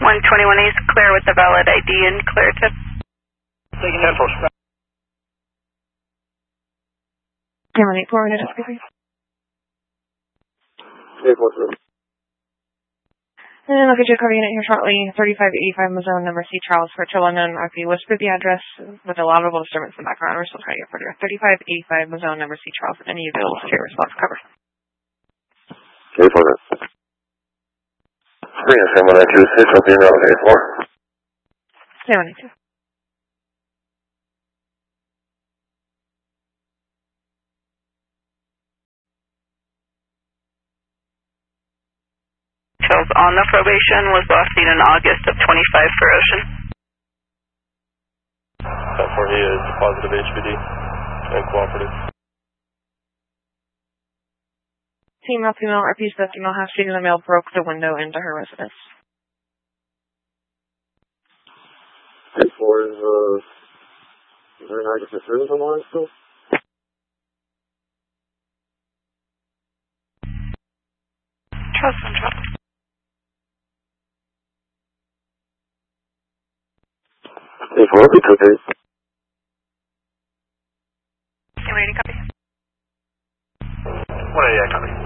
121 East, clear with the valid ID and clear tip. Taking 10 for scrap. 184, what is it? 843. And I'll get you a cover unit here shortly. 3585 Mazone, number C, Charles for London. If you whisper the address with a laudable disturbance in the background, we're still trying to get further. 3585 Mazone, number C, Charles. Any available secure response cover. 843. 37126, I'll be in route 84. 7182. Charles on the probation was last seen in August of 25 for Ocean. That for he is positive HPD and cooperative. Female, repeats that female half seat in the male broke the window into her residence. 4 is there an active service on the line still? Charles on Charles. Hey, 4, it's okay. You ready to copy? 188, copy.